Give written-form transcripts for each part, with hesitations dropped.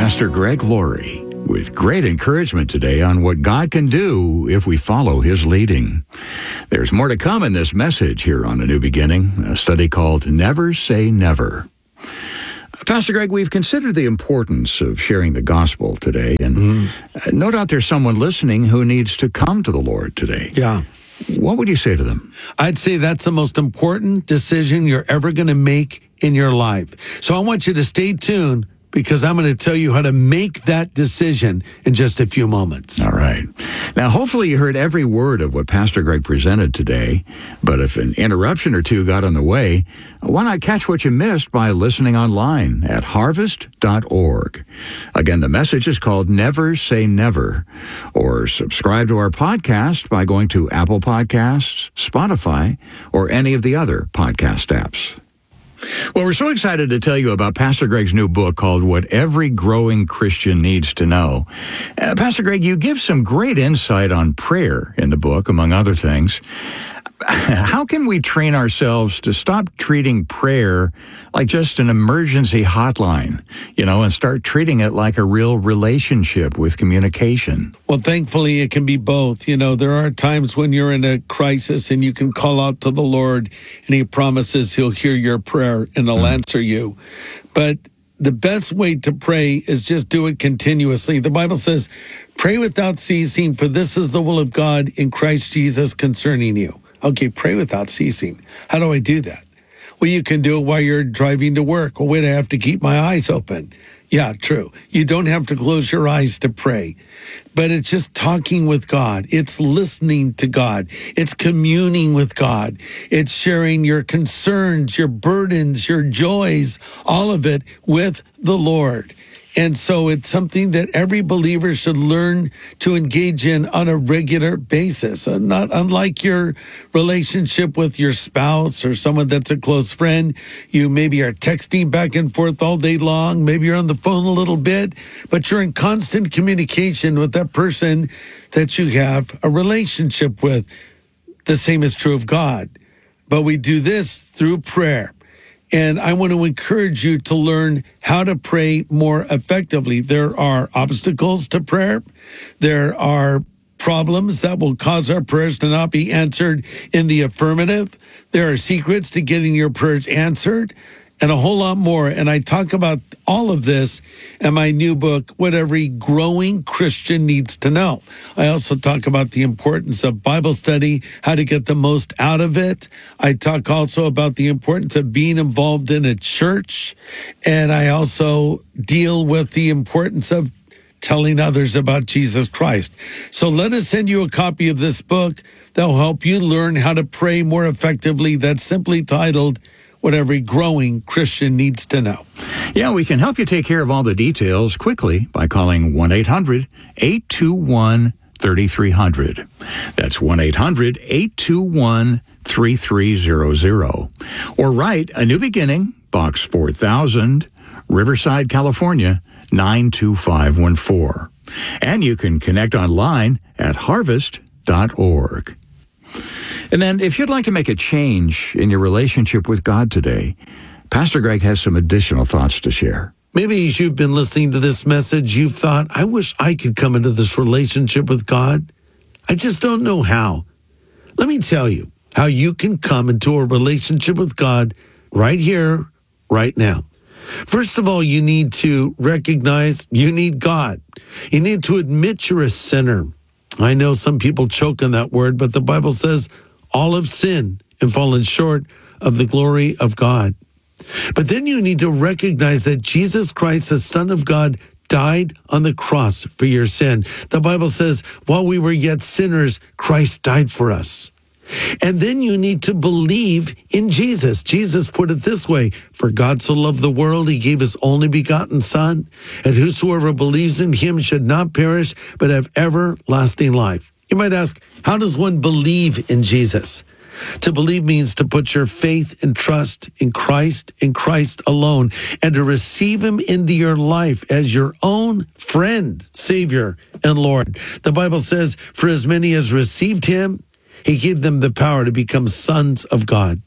Pastor Greg Laurie with great encouragement today on what God can do if we follow His leading. There's more to come in this message here on A New Beginning, a study called Never Say Never. Pastor Greg, we've considered the importance of sharing the gospel today, and no doubt there's someone listening who needs to come to the Lord today. Yeah. What would you say to them? I'd say that's the most important decision you're ever going to make in your life. So I want you to stay tuned, because I'm going to tell you how to make that decision in just a few moments. All right. Now, hopefully you heard every word of what Pastor Greg presented today, but if an interruption or two got in the way, why not catch what you missed by listening online at harvest.org. Again, the message is called Never Say Never, or subscribe to our podcast by going to Apple Podcasts, Spotify, or any of the other podcast apps. Well, we're so excited to tell you about Pastor Greg's new book called What Every Growing Christian Needs to Know. Pastor Greg, you give some great insight on prayer in the book, among other things. How can we train ourselves to stop treating prayer like just an emergency hotline, and start treating it like a real relationship with communication? Well, thankfully, it can be both. There are times when you're in a crisis and you can call out to the Lord, and He promises He'll hear your prayer and He'll answer you. But the best way to pray is just do it continuously. The Bible says, pray without ceasing, for this is the will of God in Christ Jesus concerning you. Okay, pray without ceasing. How do I do that? Well, you can do it while you're driving to work. Well, wait, I have to keep my eyes open. Yeah, true. You don't have to close your eyes to pray, but it's just talking with God. It's listening to God. It's communing with God. It's sharing your concerns, your burdens, your joys, all of it with the Lord. And so it's something that every believer should learn to engage in on a regular basis. Not unlike your relationship with your spouse or someone that's a close friend. You maybe are texting back and forth all day long. Maybe you're on the phone a little bit, but you're in constant communication with that person that you have a relationship with. The same is true of God. But we do this through prayer. And I want to encourage you to learn how to pray more effectively. There are obstacles to prayer. There are problems that will cause our prayers to not be answered in the affirmative. There are secrets to getting your prayers answered, and a whole lot more. And I talk about all of this in my new book, What Every Growing Christian Needs to Know. I also talk about the importance of Bible study, how to get the most out of it. I talk also about the importance of being involved in a church. And I also deal with the importance of telling others about Jesus Christ. So let us send you a copy of this book that will help you learn how to pray more effectively. That's simply titled What Every Growing Christian Needs to Know. Yeah, we can help you take care of all the details quickly by calling 1-800-821-3300. That's 1-800-821-3300. Or write A New Beginning, Box 4000, Riverside, California, 92514. And you can connect online at harvest.org. And then if you'd like to make a change in your relationship with God today, Pastor Greg has some additional thoughts to share. Maybe as you've been listening to this message, you've thought, I wish I could come into this relationship with God. I just don't know how. Let me tell you how you can come into a relationship with God right here, right now. First of all, you need to recognize you need God. You need to admit you're a sinner. I know some people choke on that word, but the Bible says all have sinned and fallen short of the glory of God. But then you need to recognize that Jesus Christ, the Son of God, died on the cross for your sin. The Bible says, while we were yet sinners, Christ died for us. And then you need to believe in Jesus. Jesus put it this way, for God so loved the world, He gave His only begotten Son, and whosoever believes in Him should not perish, but have everlasting life. You might ask, how does one believe in Jesus? To believe means to put your faith and trust in Christ alone, and to receive Him into your life as your own friend, Savior, and Lord. The Bible says, for as many as received Him, He gave them the power to become sons of God.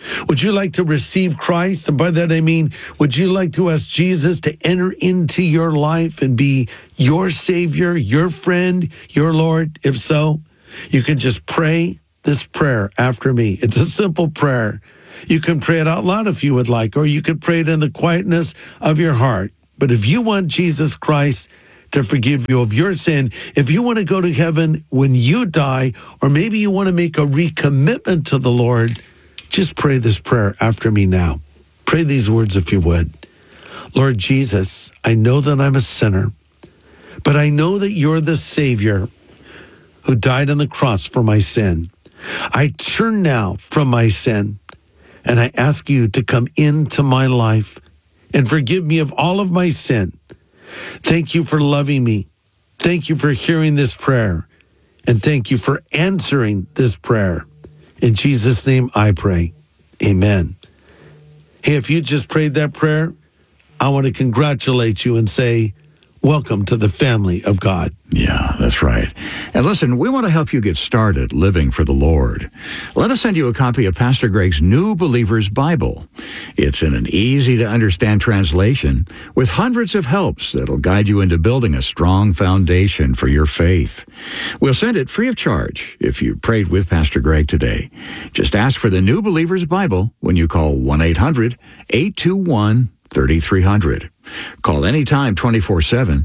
Would you like to receive Christ? And by that I mean, would you like to ask Jesus to enter into your life and be your Savior, your friend, your Lord? If so, you can just pray this prayer after me. It's a simple prayer. You can pray it out loud if you would like, or you could pray it in the quietness of your heart. But if you want Jesus Christ to forgive you of your sin, if you want to go to heaven when you die, or maybe you want to make a recommitment to the Lord, just pray this prayer after me now. Pray these words if you would. Lord Jesus, I know that I'm a sinner, but I know that you're the Savior who died on the cross for my sin. I turn now from my sin, and I ask you to come into my life and forgive me of all of my sin. Thank you for loving me. Thank you for hearing this prayer. And thank you for answering this prayer. In Jesus' name I pray. Amen. Hey, if you just prayed that prayer, I want to congratulate you and say, welcome to the family of God. Yeah, that's right. And listen, we want to help you get started living for the Lord. Let us send you a copy of Pastor Greg's New Believer's Bible. It's in an easy-to-understand translation with hundreds of helps that'll guide you into building a strong foundation for your faith. We'll send it free of charge if you prayed with Pastor Greg today. Just ask for the New Believer's Bible when you call 1-800-821-3300. Call anytime 24/7,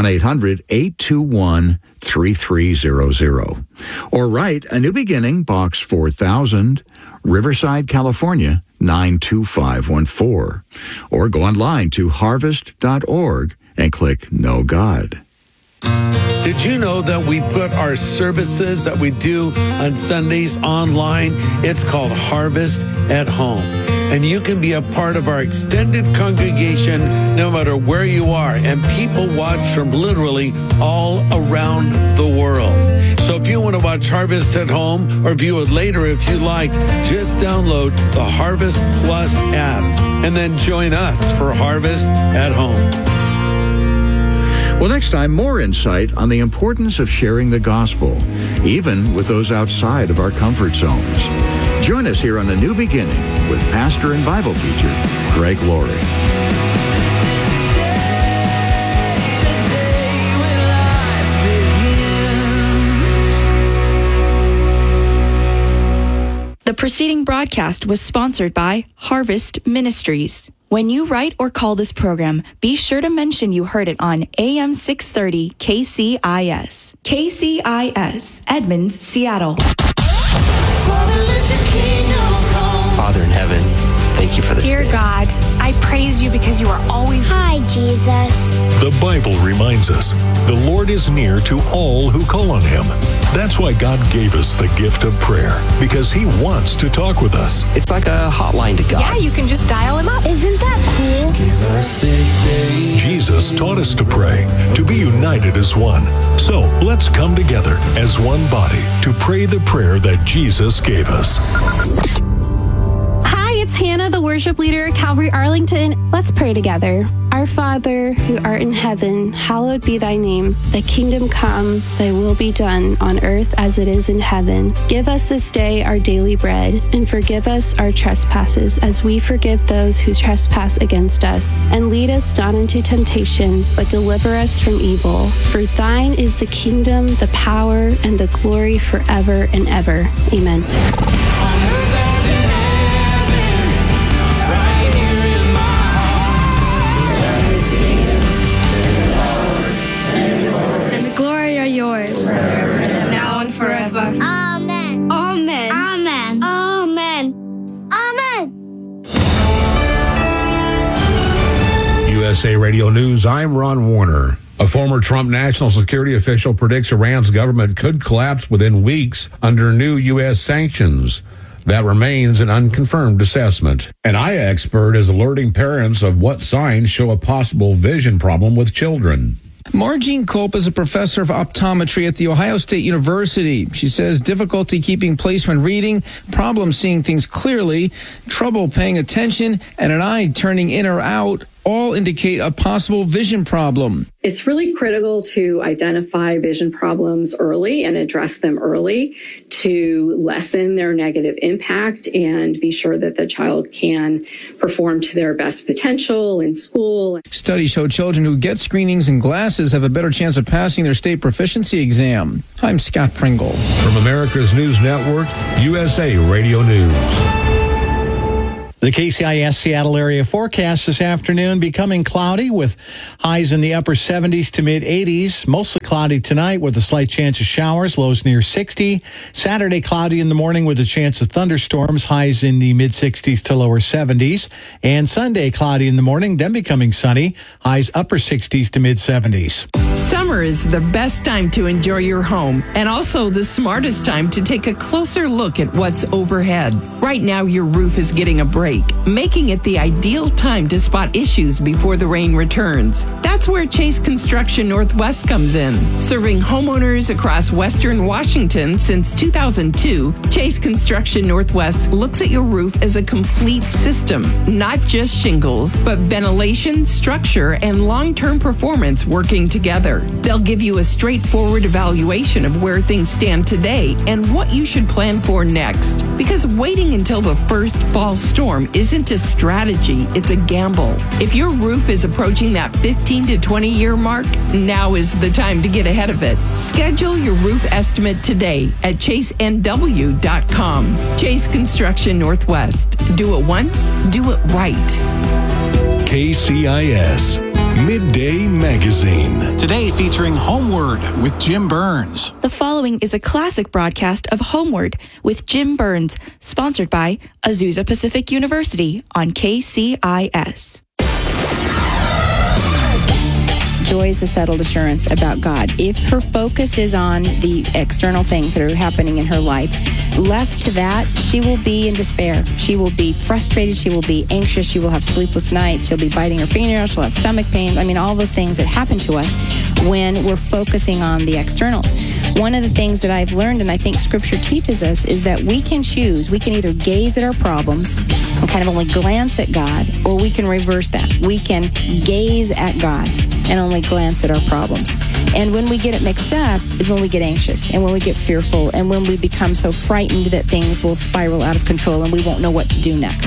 1-800-821-3300. Or write A New Beginning, Box 4000, Riverside, California, 92514. Or go online to harvest.org and click Know God. Did you know that we put our services that we do on Sundays online? It's called Harvest at Home. And you can be a part of our extended congregation no matter where you are. And people watch from literally all around the world. So if you want to watch Harvest at Home or view it later if you like, just download the Harvest Plus app and then join us for Harvest at Home. Well, next time, more insight on the importance of sharing the gospel, even with those outside of our comfort zones. Join us here on A New Beginning with pastor and Bible teacher Greg Laurie. The preceding broadcast was sponsored by Harvest Ministries. When you write or call this program, be sure to mention you heard it on AM 630 KCIS. KCIS, Edmonds, Seattle. Father in heaven, thank you for this Dear day. God, I praise you because you are always... Hi, Jesus. The Bible reminds us the Lord is near to all who call on him. That's why God gave us the gift of prayer, because he wants to talk with us. It's like a hotline to God. Yeah, you can just dial him up. Isn't that cool? Give us this day. Jesus taught us to pray, to be united as one. So let's come together as one body to pray the prayer that Jesus gave us. Hi, it's Hannah, the worship leader at Calvary Arlington. Let's pray together. Our Father, who art in heaven, hallowed be thy name. Thy kingdom come, thy will be done on earth as it is in heaven. Give us this day our daily bread, and forgive us our trespasses as we forgive those who trespass against us. And lead us not into temptation, but deliver us from evil. For thine is the kingdom, the power, and the glory forever and ever. Amen. Yours. Now and forever. Amen. Amen. Amen. Amen. Amen. USA Radio News, I'm Ron Warner. A former Trump national security official predicts Iran's government could collapse within weeks under new U.S. sanctions. That remains an unconfirmed assessment. An eye expert is alerting parents of what signs show a possible vision problem with children. Margene Culp is a professor of optometry at The Ohio State University. She says difficulty keeping place when reading, problems seeing things clearly, trouble paying attention, and an eye turning in or out all indicate a possible vision problem. It's really critical to identify vision problems early and address them early to lessen their negative impact and be sure that the child can perform to their best potential in school. Studies show children who get screenings and glasses have a better chance of passing their state proficiency exam. I'm Scott Pringle. From America's News Network, USA Radio News. The KCIS Seattle area forecast this afternoon becoming cloudy with highs in the upper 70s to mid 80s. Mostly cloudy tonight with a slight chance of showers, lows near 60. Saturday cloudy in the morning with a chance of thunderstorms, highs in the mid 60s to lower 70s. And Sunday cloudy in the morning, then becoming sunny, highs upper 60s to mid 70s. Summer is the best time to enjoy your home and also the smartest time to take a closer look at what's overhead. Right now, your roof is getting a break, making it the ideal time to spot issues before the rain returns. That's where Chase Construction Northwest comes in. Serving homeowners across Western Washington since 2002, Chase Construction Northwest looks at your roof as a complete system, not just shingles, but ventilation, structure, and long-term performance working together. They'll give you a straightforward evaluation of where things stand today and what you should plan for next. Because waiting until the first fall storm isn't a strategy, it's a gamble. If your roof is approaching that 15 to 20 year mark, now is the time to get ahead of it. Schedule your roof estimate today at chasenw.com. Chase Construction Northwest. Do it once, do it right. KCIS Midday Magazine. Today featuring Homeward with Jim Burns. The following is a classic broadcast of Homeward with Jim Burns, sponsored by Azusa Pacific University on KCIS. Joy is a settled assurance about God. If her focus is on the external things that are happening in her life, left to that, she will be in despair. She will be frustrated. She will be anxious. She will have sleepless nights. She'll be biting her fingernails. She'll have stomach pain. I mean, all those things that happen to us when we're focusing on the externals. One of the things that I've learned, and I think Scripture teaches us, is that we can choose. We can either gaze at our problems and kind of only glance at God, or we can reverse that. We can gaze at God and only glance at our problems. And when we get it mixed up is when we get anxious and when we get fearful and when we become so frightened that things will spiral out of control and we won't know what to do next.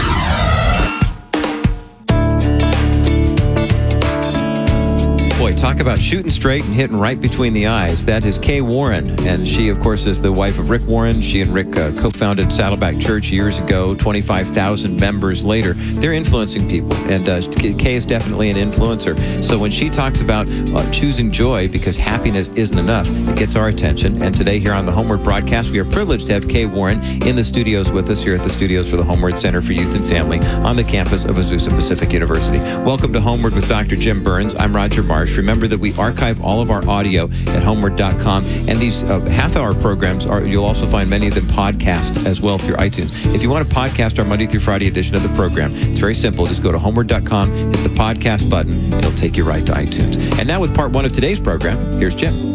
Boy, talk about shooting straight and hitting right between the eyes. That is Kay Warren, and she, of course, is the wife of Rick Warren. She and Rick co-founded Saddleback Church years ago, 25,000 members later. They're influencing people, and Kay is definitely an influencer. So when she talks about choosing joy because happiness isn't enough, it gets our attention. And today here on the Homeward broadcast, we are privileged to have Kay Warren in the studios with us here at the studios for the Homeward Center for Youth and Family on the campus of Azusa Pacific University. Welcome to Homeward with Dr. Jim Burns. I'm Roger Marsh. Remember that we archive all of our audio at homeward.com, and these half-hour programs you'll also find many of them podcast as well through iTunes. If you want to podcast our Monday through Friday edition of the program, it's very simple. Just go to homeward.com, hit the podcast button, and it'll take you right to iTunes. And now with part one of today's program, here's Jim.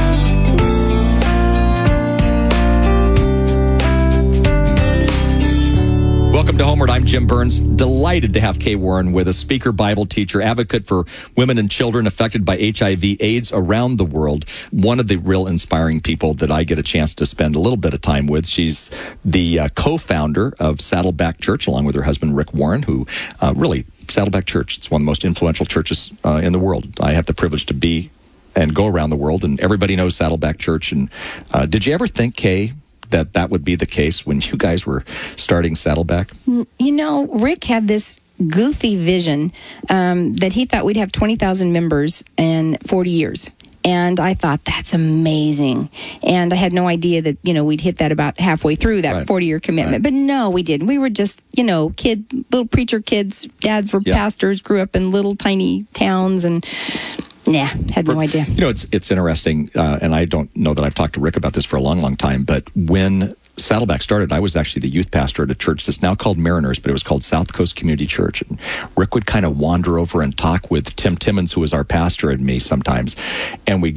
Welcome to Homeward. I'm Jim Burns. Delighted to have Kay Warren with us, speaker, Bible teacher, advocate for women and children affected by HIV/AIDS around the world. One of the real inspiring people that I get a chance to spend a little bit of time with. She's the co-founder of Saddleback Church, along with her husband, Rick Warren, who really, Saddleback Church, it's one of the most influential churches in the world. I have the privilege to be and go around the world, and everybody knows Saddleback Church. And did you ever think, Kay, that would be the case when you guys were starting Saddleback? You know, Rick had this goofy vision that he thought we'd have 20,000 members in 40 years. And I thought, that's amazing. And I had no idea that, we'd hit that about halfway through that 40-year commitment. Right. But no, we didn't. We were just, little preacher kids. Dads were pastors, grew up in little tiny towns, and had no idea. It's interesting, and I don't know that I've talked to Rick about this for a long, long time, but when Saddleback started, I was actually the youth pastor at a church that's now called Mariners, but it was called South Coast Community Church. And Rick would kind of wander over and talk with Tim Timmons, who was our pastor, and me sometimes. And we'd go,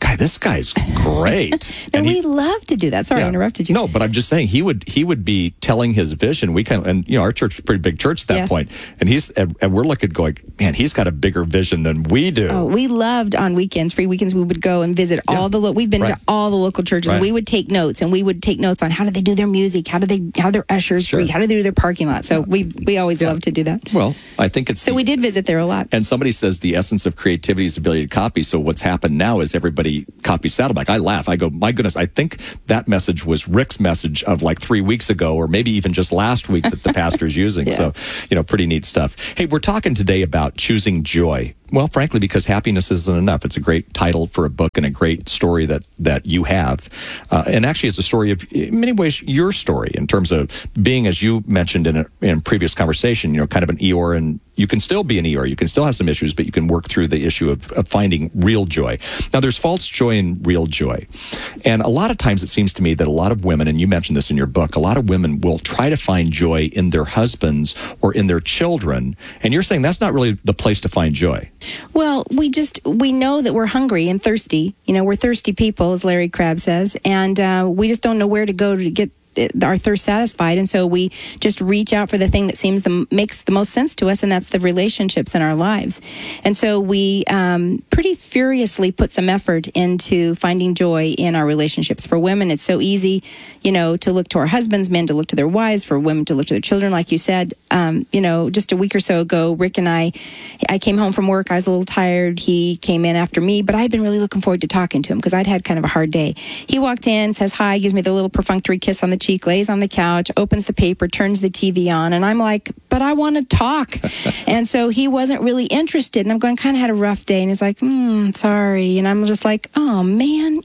this guy's great. And we love to do that. Sorry, I interrupted you. No, but I'm just saying he would be telling his vision. Our church is a pretty big church at that point, and we're looking going, man, he's got a bigger vision than we do. Oh, we loved on weekends, free weekends. We would go and visit we've been to all the local churches. And we would take notes, and we would take notes on how do they do their music, how their ushers greet, how do they do their parking lot. So we always love to do that. Well, I think it's we did visit there a lot. And somebody says the essence of creativity is the ability to copy. So what's happened now is everybody copies Saddleback. I laugh. I go, my goodness, I think that message was Rick's message of like 3 weeks ago, or maybe even just last week that the pastor's using. So, pretty neat stuff. Hey, we're talking today about choosing joy. Well, frankly, because happiness isn't enough. It's a great title for a book and a great story that you have. And actually, it's a story of, in many ways, your story in terms of being, as you mentioned in a previous conversation, kind of an Eeyore, and you can still be an Eeyore. You can still have some issues, but you can work through the issue of finding real joy. Now, there's false joy and real joy. And a lot of times it seems to me that a lot of women, and you mentioned this in your book, a lot of women will try to find joy in their husbands or in their children. And you're saying that's not really the place to find joy. Well, we know that we're hungry and thirsty. We're thirsty people, as Larry Crabb says, and we just don't know where to go to get our thirst satisfied, and so we just reach out for the thing that makes the most sense to us, and that's the relationships in our lives. And so we pretty furiously put some effort into finding joy in our relationships. For women, it's so easy, to look to our husbands, men to look to their wives, for women to look to their children, like you said. Just a week or so ago, Rick and I came home from work. I was a little tired. He came in after me, but I had been really looking forward to talking to him because I'd had kind of a hard day. He walked in, says hi, gives me the little perfunctory kiss on the cheek, lays on the couch, opens the paper, turns the TV on, and I'm like, but I want to talk. And so he wasn't really interested, and I'm going, kind of had a rough day, and he's like, sorry. And I'm just like, oh man,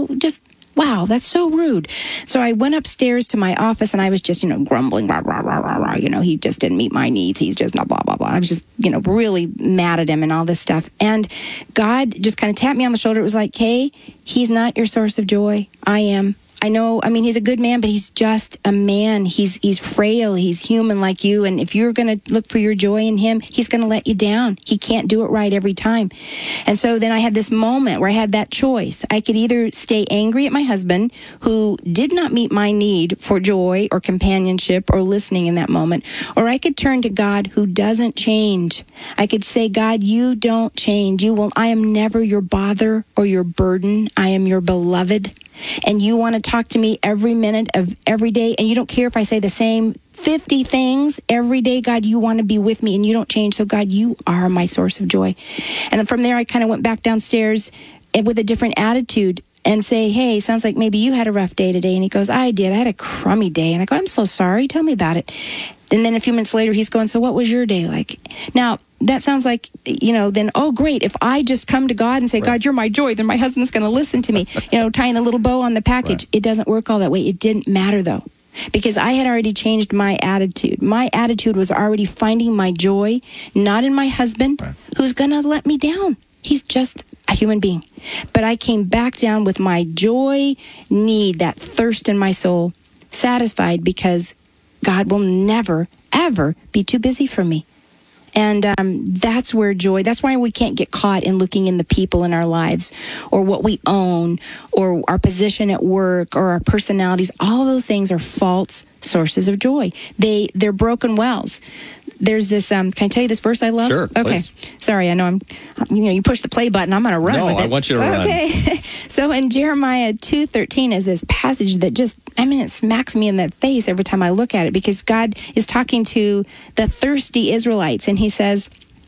wow, that's so rude. So I went upstairs to my office, and I was just, grumbling, rah, rah, rah, rah, rah. He just didn't meet my needs. He's just blah, blah, blah. I was just, really mad at him and all this stuff. And God just kind of tapped me on the shoulder. It was like, Kay, he's not your source of joy. I am. I know, he's a good man, but he's just a man. He's frail. He's human like you. And if you're going to look for your joy in him, he's going to let you down. He can't do it right every time. And so then I had this moment where I had that choice. I could either stay angry at my husband, who did not meet my need for joy or companionship or listening in that moment, or I could turn to God, who doesn't change. I could say, God, you don't change. I am never your bother or your burden. I am your beloved. And you want to talk to me every minute of every day, and you don't care if I say the same 50 things every day. God, you want to be with me, and you don't change. So God, you are my source of joy. And from there, I kind of went back downstairs with a different attitude and say, hey, sounds like maybe you had a rough day today. And he goes, I did. I had a crummy day. And I go, I'm so sorry. Tell me about it. And then a few minutes later, he's going, so what was your day like? Now, that sounds like, then, oh, great. If I just come to God and say, God, you're my joy, then my husband's going to listen to me, tying a little bow on the package. Right. It doesn't work all that way. It didn't matter, though, because I had already changed my attitude. My attitude was already finding my joy, not in my husband, who's going to let me down. He's just a human being. But I came back down with my joy need, that thirst in my soul, satisfied, because God will never, ever be too busy for me. And that's where that's why we can't get caught in looking in the people in our lives, or what we own, or our position at work, or our personalities. All those things are false sources of joy. They're broken wells. There's this, can I tell you this verse I love? Sure, okay. Please. Sorry, I know you push the play button, I'm going to run with it. No, I want you to run. Okay. So in Jeremiah 2:13 is this passage that just, it smacks me in the face every time I look at it, because God is talking to the thirsty Israelites, and he says,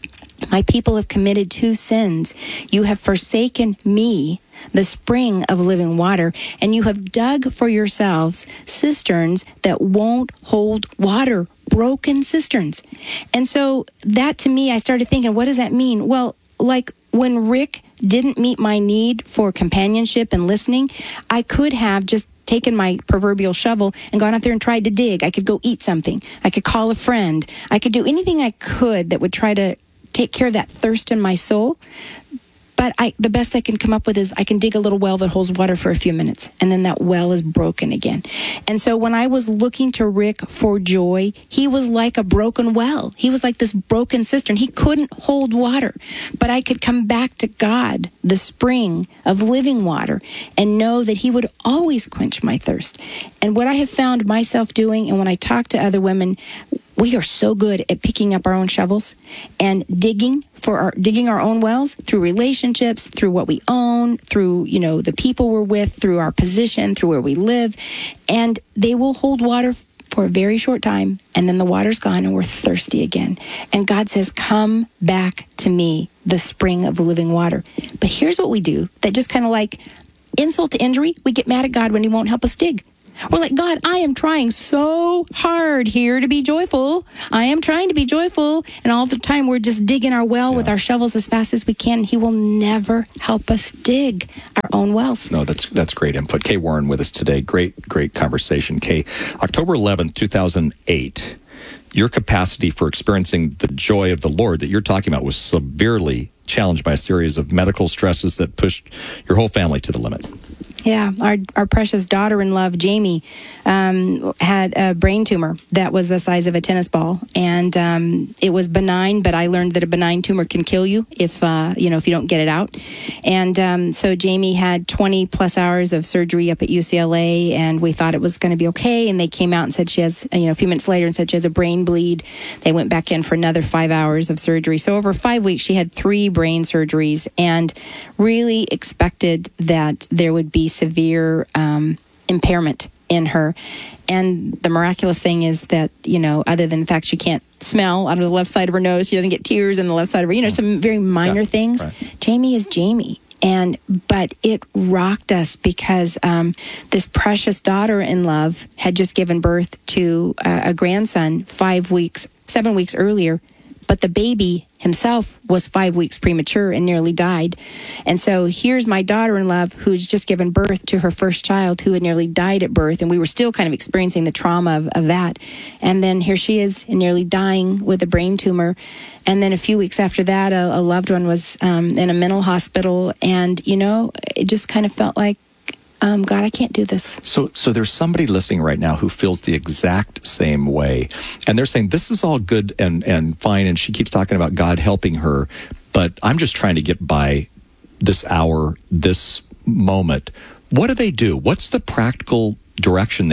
my people have committed 2 sins. You have forsaken me, the spring of living water, and you have dug for yourselves cisterns that won't hold water, broken cisterns. And so that, to me, I started thinking, what does that mean? Well, like when Rick didn't meet my need for companionship and listening, I could have just taken my proverbial shovel and gone out there and tried to dig. I could go eat something. I could call a friend. I could do anything I could that would try to take care of that thirst in my soul. But the best I can come up with is I can dig a little well that holds water for a few minutes, and then that well is broken again. And so when I was looking to Rick for joy, he was like a broken well. He was like this broken cistern. He couldn't hold water. But I could come back to God, the spring of living water, and know that he would always quench my thirst. And what I have found myself doing, and when I talk to other women, we are so good at picking up our own shovels and digging our own wells through relationships, through what we own, through, the people we're with, through our position, through where we live. And they will hold water for a very short time, and then the water's gone and we're thirsty again. And God says, come back to me, the spring of living water. But here's what we do that just kind of like insult to injury. We get mad at God when he won't help us dig. We're like, God, I am trying so hard here to be joyful. I am trying to be joyful. And all the time we're just digging our well with our shovels as fast as we can. He will never help us dig our own wells. No, that's great input. Kay Warren with us today. Great conversation. Kay, October 11th, 2008, your capacity for experiencing the joy of the Lord that you're talking about was severely challenged by a series of medical stresses that pushed your whole family to the limit. Yeah, our precious daughter-in-law, Jamie, had a brain tumor that was the size of a tennis ball, and it was benign. But I learned that a benign tumor can kill you if you don't get it out. And so Jamie had 20 plus hours of surgery up at UCLA, and we thought it was going to be okay. And they came out and said she has, a few minutes later, and said she has a brain bleed. They went back in for another 5 hours of surgery. So over 5 weeks, she had 3 brain surgeries, and really expected that there would be severe impairment in her. And the miraculous thing is that, other than the fact she can't smell out of the left side of her nose, she doesn't get tears in the left side of her, some very minor things. Right. Jamie is Jamie. But it rocked us because this precious daughter-in-law had just given birth to a grandson 7 weeks earlier. But the baby himself was 5 weeks premature and nearly died. And so here's my daughter-in-law who's just given birth to her first child who had nearly died at birth. And we were still kind of experiencing the trauma of that. And then here she is nearly dying with a brain tumor. And then a few weeks after that, a loved one was in a mental hospital. And, it just kind of felt like, God, I can't do this. So there's somebody listening right now who feels the exact same way. And they're saying, this is all good and fine. And she keeps talking about God helping her. But I'm just trying to get by this hour, this moment. What do? What's the practical direction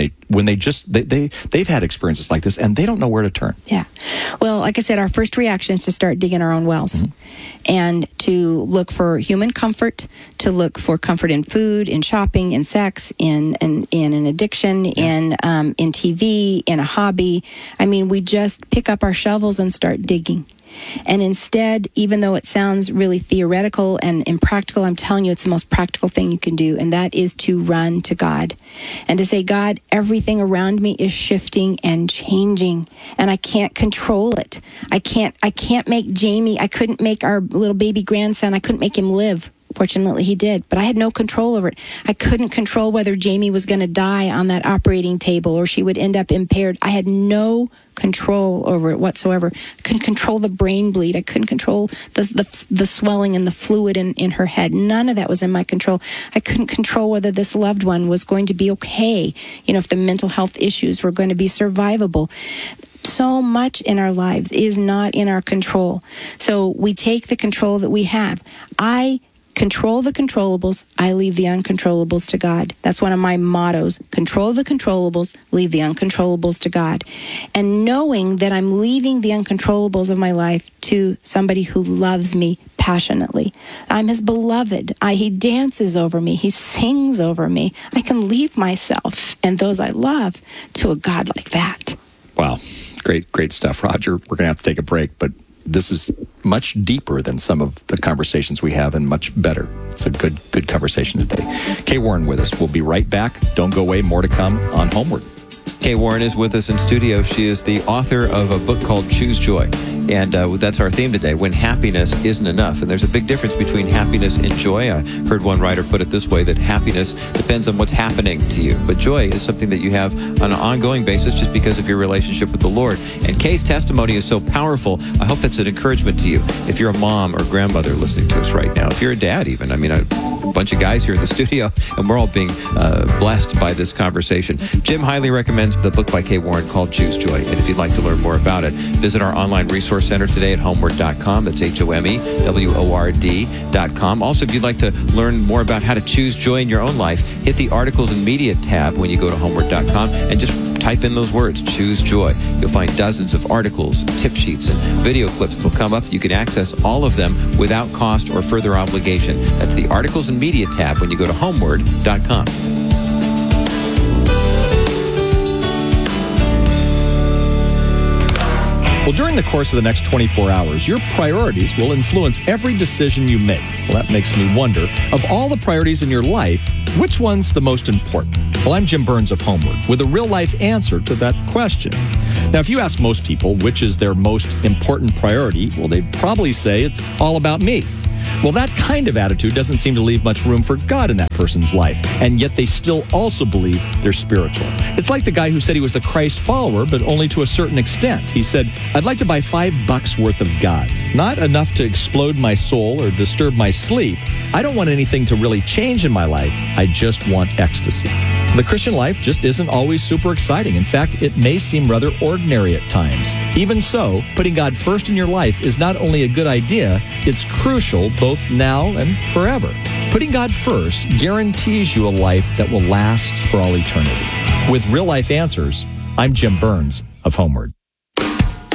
they've had experiences like this and they don't know where to turn? Yeah. Well, like I said, our first reaction is to start digging our own wells and to look for human comfort, to look for comfort in food, in shopping, in sex, in an addiction, in TV, in a hobby. I mean, we just pick up our shovels and start digging. And instead, even though it sounds really theoretical and impractical, I'm telling you, it's the most practical thing you can do. And that is to run to God and to say, God, everything around me is shifting and changing and I can't control it. I can't make Jamie, I couldn't make our little baby grandson, I couldn't make him live. Fortunately, he did, but I had no control over it. I couldn't control whether Jamie was going to die on that operating table or she would end up impaired. I had no control over it whatsoever. I couldn't control the brain bleed. I couldn't control the swelling and the fluid in her head. None of that was in my control. I couldn't control whether this loved one was going to be okay, if the mental health issues were going to be survivable. So much in our lives is not in our control. So we take the control that we have. I control the controllables, I leave the uncontrollables to God. That's one of my mottos. Control the controllables, leave the uncontrollables to God. And knowing that I'm leaving the uncontrollables of my life to somebody who loves me passionately. I'm his beloved. He dances over me. He sings over me. I can leave myself and those I love to a God like that. Wow. Great stuff. Roger, we're going to have to take a break, but this is much deeper than some of the conversations we have and much better. It's a good conversation today. Kay Warren with us. We'll be right back. Don't go away. More to come on Homeward. Kay Warren is with us in studio. She is the author of a book called Choose Joy. And that's our theme today, when happiness isn't enough. And there's a big difference between happiness and joy. I heard one writer put it this way, that happiness depends on what's happening to you. But joy is something that you have on an ongoing basis just because of your relationship with the Lord. And Kay's testimony is so powerful. I hope that's an encouragement to you. If you're a mom or grandmother listening to us right now, if you're a dad even, I mean, a bunch of guys here in the studio, and we're all being blessed by this conversation. Jim highly recommends the book by Kay Warren called Choose Joy. And if you'd like to learn more about it, visit our online resource center today at homeword.com. That's HOMEWORD.com. Also, if you'd like to learn more about how to choose joy in your own life, hit the articles and media tab when you go to homeword.com and just type in those words, Choose Joy. You'll find dozens of articles, tip sheets, and video clips that will come up. You can access all of them without cost or further obligation. That's the articles and media tab when you go to homeword.com. Well, during the course of the next 24 hours, your priorities will influence every decision you make. Well, that makes me wonder, of all the priorities in your life, which one's the most important? Well, I'm Jim Burns of Homeword with a real-life answer to that question. Now, if you ask most people which is their most important priority, well, they'd probably say it's all about me. Well, that kind of attitude doesn't seem to leave much room for God in that person's life, and yet they still also believe they're spiritual. It's like the guy who said he was a Christ follower, but only to a certain extent. He said, I'd like to buy $5 worth of God. Not enough to explode my soul or disturb my sleep. I don't want anything to really change in my life. I just want ecstasy. The Christian life just isn't always super exciting. In fact, it may seem rather ordinary at times. Even so, putting God first in your life is not only a good idea, it's crucial both now and forever. Putting God first guarantees you a life that will last for all eternity. With real-life answers, I'm Jim Burns of Homeword.